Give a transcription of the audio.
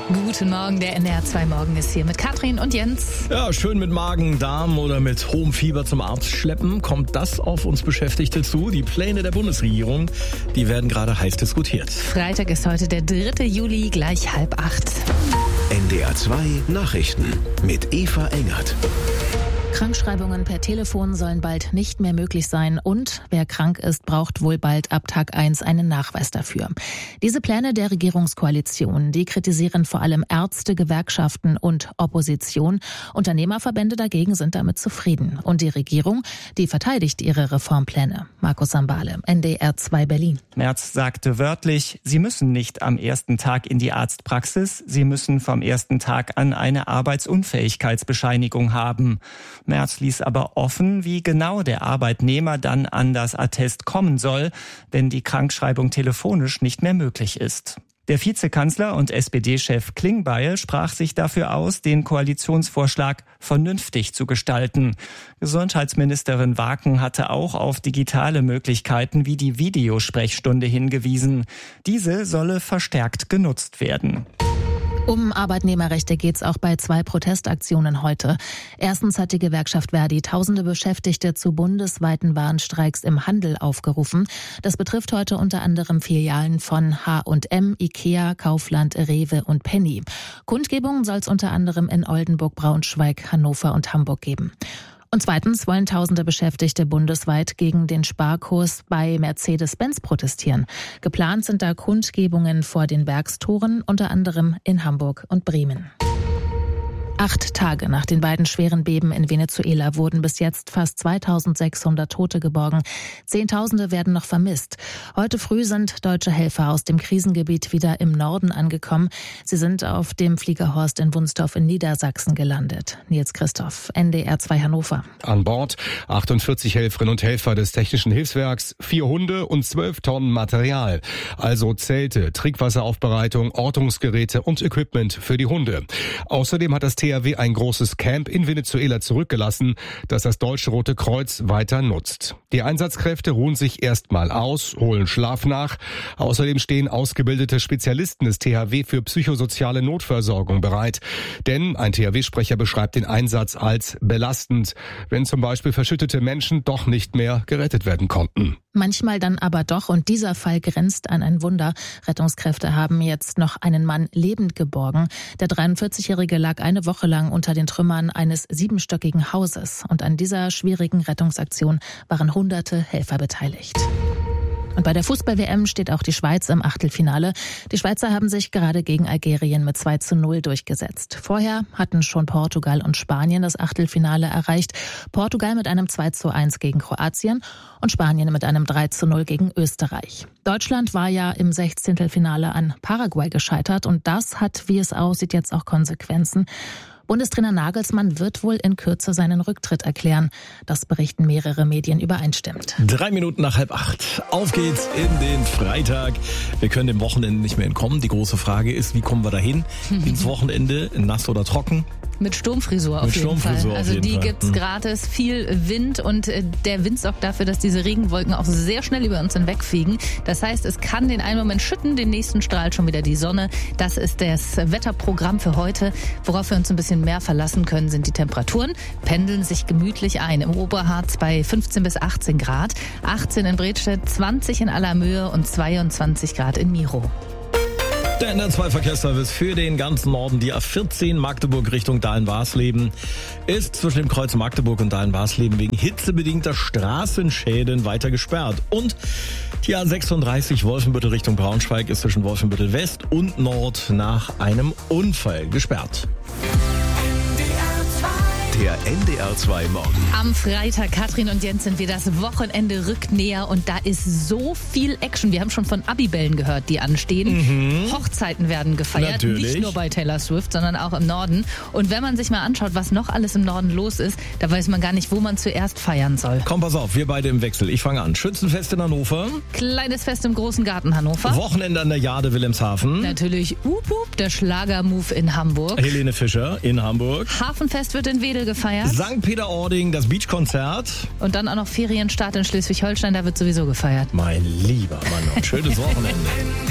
Guten Morgen, der NDR 2 Morgen ist hier mit Katrin und Jens. Ja, schön mit Magen, Darm oder mit hohem Fieber zum Arzt schleppen. Kommt das auf uns Beschäftigte zu? Die Pläne der Bundesregierung, die werden gerade heiß diskutiert. Freitag ist heute der 3. Juli, gleich 7:30. NDR 2 Nachrichten mit Eva Engert. Krankschreibungen per Telefon sollen bald nicht mehr möglich sein und wer krank ist, braucht wohl bald ab Tag 1 einen Nachweis dafür. Diese Pläne der Regierungskoalition, die kritisieren vor allem Ärzte, Gewerkschaften und Opposition. Unternehmerverbände dagegen sind damit zufrieden. Und die Regierung, die verteidigt ihre Reformpläne. Markus Sambale, NDR 2 Berlin. Merz sagte wörtlich, sie müssen nicht am ersten Tag in die Arztpraxis, sie müssen vom ersten Tag an eine Arbeitsunfähigkeitsbescheinigung haben. Merz ließ aber offen, wie genau der Arbeitnehmer dann an das Attest kommen soll, wenn die Krankschreibung telefonisch nicht mehr möglich ist. Der Vizekanzler und SPD-Chef Klingbeil sprach sich dafür aus, den Koalitionsvorschlag vernünftig zu gestalten. Gesundheitsministerin Waken hatte auch auf digitale Möglichkeiten wie die Videosprechstunde hingewiesen. Diese solle verstärkt genutzt werden. Um Arbeitnehmerrechte geht's auch bei 2 Protestaktionen heute. Erstens hat die Gewerkschaft Verdi tausende Beschäftigte zu bundesweiten Warnstreiks im Handel aufgerufen. Das betrifft heute unter anderem Filialen von H&M, Ikea, Kaufland, Rewe und Penny. Kundgebungen soll es unter anderem in Oldenburg, Braunschweig, Hannover und Hamburg geben. Und zweitens wollen tausende Beschäftigte bundesweit gegen den Sparkurs bei Mercedes-Benz protestieren. Geplant sind da Kundgebungen vor den Werkstoren, unter anderem in Hamburg und Bremen. 8 Tage nach den beiden schweren Beben in Venezuela wurden bis jetzt fast 2600 Tote geborgen. Zehntausende werden noch vermisst. Heute früh sind deutsche Helfer aus dem Krisengebiet wieder im Norden angekommen. Sie sind auf dem Fliegerhorst in Wunstorf in Niedersachsen gelandet. Nils Christoph, NDR 2 Hannover. An Bord 48 Helferinnen und Helfer des Technischen Hilfswerks, 4 Hunde und 12 Tonnen Material. Also Zelte, Trinkwasseraufbereitung, Ortungsgeräte und Equipment für die Hunde. Außerdem hat das THW ein großes Camp in Venezuela zurückgelassen, das das Deutsche Rote Kreuz weiter nutzt. Die Einsatzkräfte ruhen sich erstmal aus, holen Schlaf nach. Außerdem stehen ausgebildete Spezialisten des THW für psychosoziale Notversorgung bereit. Denn ein THW-Sprecher beschreibt den Einsatz als belastend, wenn zum Beispiel verschüttete Menschen doch nicht mehr gerettet werden konnten. Manchmal dann aber doch, und dieser Fall grenzt an ein Wunder. Rettungskräfte haben jetzt noch einen Mann lebend geborgen. Der 43-Jährige lag eine Woche lang unter den Trümmern eines 7-stöckigen Hauses. Und an dieser schwierigen Rettungsaktion waren hunderte Helfer beteiligt. Und bei der Fußball-WM steht auch die Schweiz im Achtelfinale. Die Schweizer haben sich gerade gegen Algerien mit 2:0 durchgesetzt. Vorher hatten schon Portugal und Spanien das Achtelfinale erreicht. Portugal mit einem 2:1 gegen Kroatien und Spanien mit einem 3:0 gegen Österreich. Deutschland war ja im 16. Finale an Paraguay gescheitert und das hat, wie es aussieht, jetzt auch Konsequenzen. Bundestrainer Nagelsmann wird wohl in Kürze seinen Rücktritt erklären. Das berichten mehrere Medien übereinstimmend. 3 Minuten nach 7:30. Auf geht's in den Freitag. Wir können dem Wochenende nicht mehr entkommen. Die große Frage ist, wie kommen wir dahin? Ins Wochenende, nass oder trocken? Mit Sturmfrisur auf jeden Fall. Also die gibt's gratis, viel Wind und der Wind sorgt dafür, dass diese Regenwolken auch sehr schnell über uns hinwegfegen. Das heißt, es kann den einen Moment schütten, den nächsten strahlt schon wieder die Sonne. Das ist das Wetterprogramm für heute. Worauf wir uns ein bisschen mehr verlassen können, sind die Temperaturen. Pendeln sich gemütlich ein. Im Oberharz bei 15 bis 18 Grad, 18 in Bredstedt, 20 in Allermöhe und 22 Grad in Miro. Der NDR 2 Verkehrsservice für den ganzen Norden, die A14 Magdeburg Richtung Dahlen-Warsleben, ist zwischen dem Kreuz Magdeburg und Dahlen-Warsleben wegen hitzebedingter Straßenschäden weiter gesperrt. Und die A36 Wolfenbüttel Richtung Braunschweig ist zwischen Wolfenbüttel West und Nord nach einem Unfall gesperrt. Der NDR 2 Morgen. Am Freitag, Katrin und Jens, sind wir, das Wochenende rückt näher und da ist so viel Action. Wir haben schon von Abibällen gehört, die anstehen. Hochzeiten werden gefeiert, natürlich. Nicht nur bei Taylor Swift, sondern auch im Norden. Und wenn man sich mal anschaut, was noch alles im Norden los ist, da weiß man gar nicht, wo man zuerst feiern soll. Komm, pass auf, wir beide im Wechsel. Ich fange an. Schützenfest in Hannover. Kleines Fest im Großen Garten Hannover. Wochenende an der Jade Wilhelmshaven. Natürlich der Schlagermove in Hamburg. Helene Fischer in Hamburg. Hafenfest wird in Wedel gefeiert. St. Peter-Ording, das Beachkonzert. Und dann auch noch Ferienstart in Schleswig-Holstein, da wird sowieso gefeiert. Mein lieber Mann, ein schönes Wochenende.